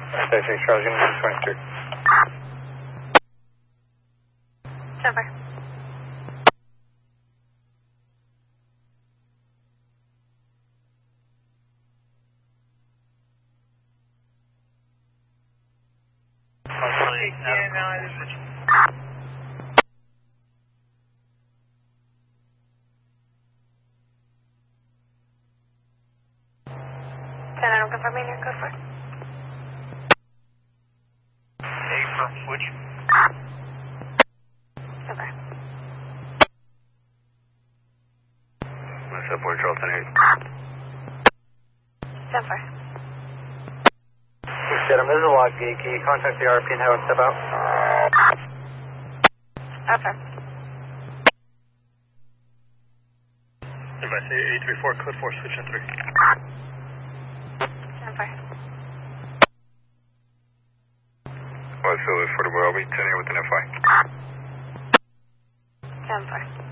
Station Charles, Unit 22. Denver. Can I don't confirm your code for? A from which? Denver. What's up, Port Charlton 8? Denver. This is a log gate. Can you contact the RP and have him step out? Okay. Device A834, code 4, switch in 3. Denver. What's Philly, 40 I'll be 10 here with an FI. Denver.